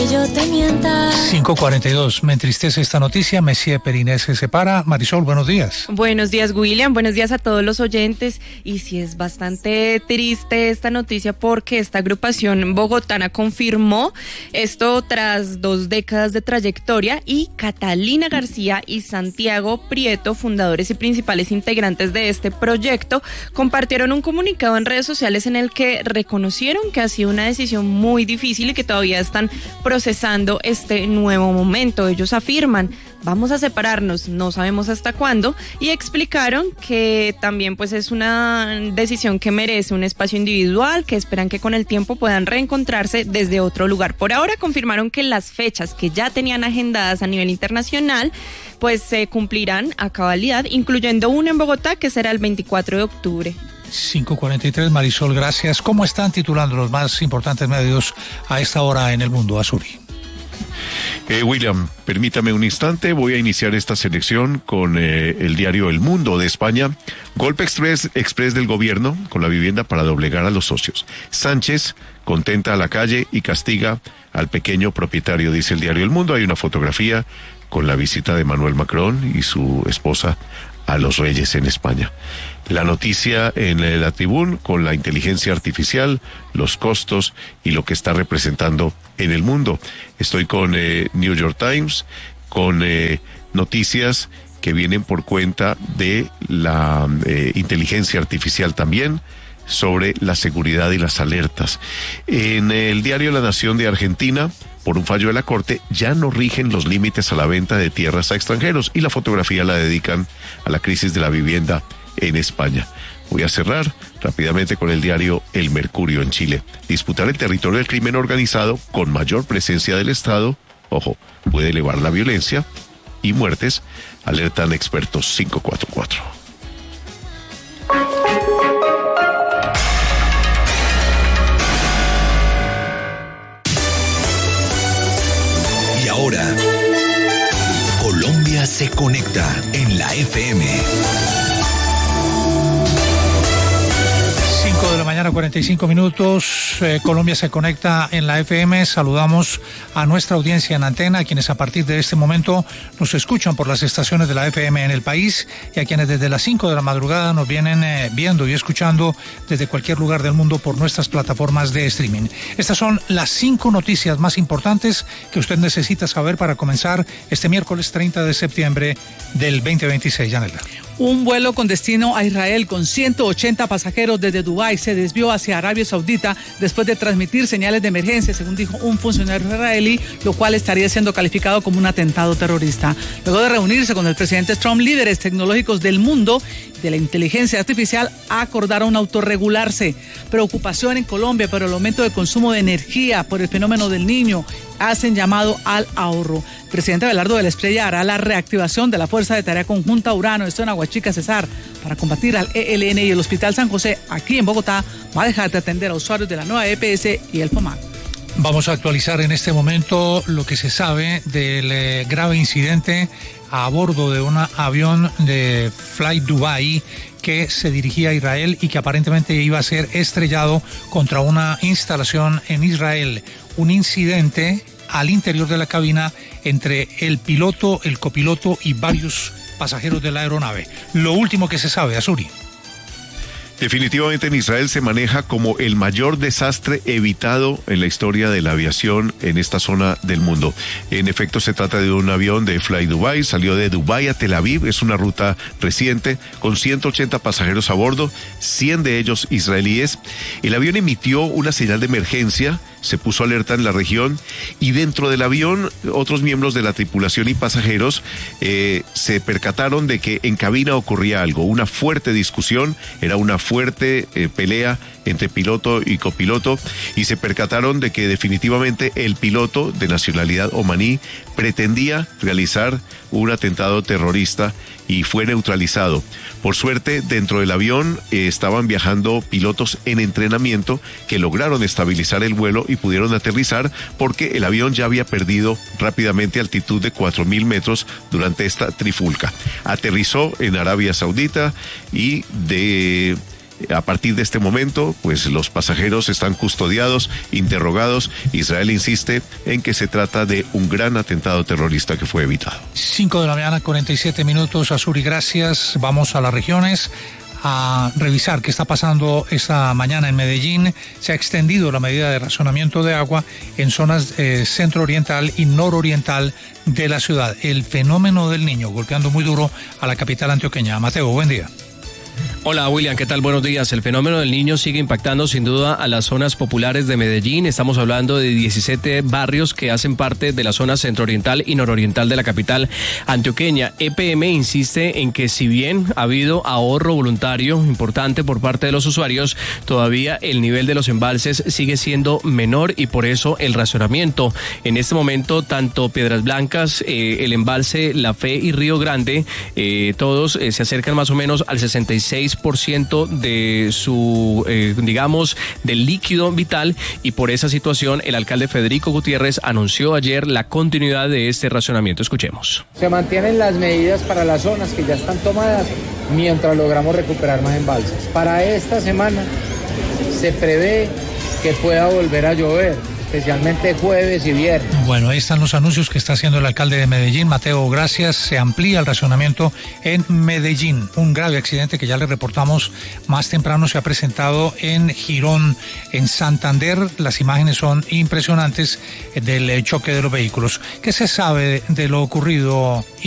que yo te mienta. 5:42. Me entristece esta noticia. Messier Periné se separa. Marisol, buenos días. Buenos días, William. Buenos días a todos los oyentes. Y sí, es bastante triste esta noticia porque esta agrupación bogotana confirmó esto tras 2 décadas de trayectoria, y Catalina García y Santiago Prieto, fundadores y principales integrantes de este proyecto, compartieron un comunicado en redes sociales en el que reconocieron que ha sido una decisión muy difícil y que todavía están procesando este nuevo momento. Ellos afirman: vamos a separarnos, no sabemos hasta cuándo, y explicaron que también pues es una decisión que merece un espacio individual, que esperan que con el tiempo puedan reencontrarse desde otro lugar. Por ahora confirmaron que las fechas que ya tenían agendadas a nivel internacional pues se cumplirán a cabalidad, incluyendo una en Bogotá que será el 24 de octubre. 5:43, Marisol, gracias. ¿Cómo están titulando los más importantes medios a esta hora en el mundo, Azuri? William, permítame un instante, voy a iniciar esta selección con el diario El Mundo de España. Golpe express del gobierno con la vivienda para doblegar a los socios. Sánchez contenta a la calle y castiga al pequeño propietario, dice el diario El Mundo. Hay una fotografía con la visita de Emmanuel Macron y su esposa a los Reyes en España. La noticia en la Tribune con la inteligencia artificial, los costos y lo que está representando en el mundo. Estoy con New York Times, con noticias que vienen por cuenta de la inteligencia artificial también, sobre la seguridad y las alertas. En el diario La Nación de Argentina, por un fallo de la Corte, ya no rigen los límites a la venta de tierras a extranjeros, y la fotografía la dedican a la crisis de la vivienda en España. Voy a cerrar rápidamente con el diario El Mercurio en Chile. Disputar el territorio del crimen organizado con mayor presencia del Estado, ojo, puede elevar la violencia y muertes, alertan expertos. 544. Y ahora, Colombia se conecta en la FM. 5:45 Colombia se conecta en la FM. Saludamos a nuestra audiencia en antena, a quienes a partir de este momento nos escuchan por las estaciones de la FM en el país, y a quienes desde las 5 de la madrugada nos vienen viendo y escuchando desde cualquier lugar del mundo por nuestras plataformas de streaming. Estas son las 5 noticias más importantes que usted necesita saber para comenzar este miércoles 30 de septiembre del 2026. Yanela. Un vuelo con destino a Israel con 180 pasajeros desde Dubái se desvió hacia Arabia Saudita después de transmitir señales de emergencia, según dijo un funcionario israelí, lo cual estaría siendo calificado como un atentado terrorista. Luego de reunirse con el presidente Trump, líderes tecnológicos del mundo de la inteligencia artificial acordaron autorregularse. Preocupación en Colombia por el aumento del consumo de energía por el fenómeno del Niño hacen llamado al ahorro. El presidente Abelardo de la Espriella hará la reactivación de la Fuerza de Tarea Conjunta Urano, esto en Aguachica, Cesar, para combatir al ELN, y el Hospital San José, aquí en Bogotá, va a dejar de atender a usuarios de la nueva EPS y el FOMAC. Vamos a actualizar en este momento lo que se sabe del grave incidente a bordo de un avión de Fly Dubai que se dirigía a Israel y que aparentemente iba a ser estrellado contra una instalación en Israel. Un incidente al interior de la cabina entre el piloto, el copiloto y varios pasajeros de la aeronave. Lo último que se sabe, Azuri. Definitivamente en Israel se maneja como el mayor desastre evitado en la historia de la aviación en esta zona del mundo. En efecto, se trata de un avión de Fly Dubai, salió de Dubái a Tel Aviv, es una ruta reciente, con 180 pasajeros a bordo, 100 de ellos israelíes. El avión emitió una señal de emergencia, se puso alerta en la región, y dentro del avión otros miembros de la tripulación y pasajeros se percataron de que en cabina ocurría algo, una fuerte discusión, era una fuerte pelea entre piloto y copiloto, y se percataron de que definitivamente el piloto, de nacionalidad omaní, pretendía realizar un atentado terrorista y fue neutralizado. Por suerte, dentro del avión estaban viajando pilotos en entrenamiento que lograron estabilizar el vuelo y pudieron aterrizar, porque el avión ya había perdido rápidamente altitud de 4.000 metros durante esta trifulca. Aterrizó en Arabia Saudita y de A partir de este momento, pues los pasajeros están custodiados, interrogados. Israel insiste en que se trata de un gran atentado terrorista que fue evitado. 5 de la mañana, 47 minutos, Azuri, gracias. Vamos a las regiones a revisar qué está pasando esta mañana en Medellín. Se ha extendido la medida de racionamiento de agua en zonas centro-oriental y nororiental de la ciudad. El fenómeno del Niño golpeando muy duro a la capital antioqueña. Mateo, buen día. Hola William, ¿qué tal? Buenos días. El fenómeno del Niño sigue impactando sin duda a las zonas populares de Medellín. Estamos hablando de 17 barrios que hacen parte de la zona centro-oriental y nororiental de la capital antioqueña. EPM insiste en que si bien ha habido ahorro voluntario importante por parte de los usuarios, todavía el nivel de los embalses sigue siendo menor y por eso el racionamiento. En este momento, tanto Piedras Blancas, el embalse La Fe y Río Grande, todos se acercan más o menos al 66% de su, del líquido vital, y por esa situación el alcalde Federico Gutiérrez anunció ayer la continuidad de este racionamiento. Escuchemos. Se mantienen las medidas para las zonas que ya están tomadas mientras logramos recuperar más embalses. Para esta semana se prevé que pueda volver a llover, especialmente jueves y viernes. Bueno, ahí están los anuncios que está haciendo el alcalde de Medellín, Mateo, gracias. Se amplía el racionamiento en Medellín. Un grave accidente que ya le reportamos más temprano se ha presentado en Girón, en Santander. Las imágenes son impresionantes del choque de los vehículos. ¿Qué se sabe de lo ocurrido?